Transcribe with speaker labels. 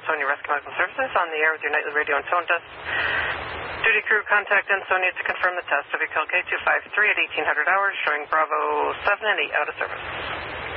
Speaker 1: Ansonia Rescue Medical Services on the air with your nightly radio and phone test. Duty crew, contact Ansonia to confirm the test. WKLK 253 at 1800 hours, showing Bravo 7 and 8 out of service.